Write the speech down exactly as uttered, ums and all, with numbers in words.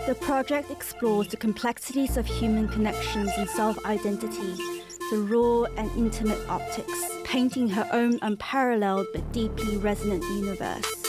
The project explores the complexities of human connections and self-identity through raw and intimate optics, painting her own unparalleled but deeply resonant universe.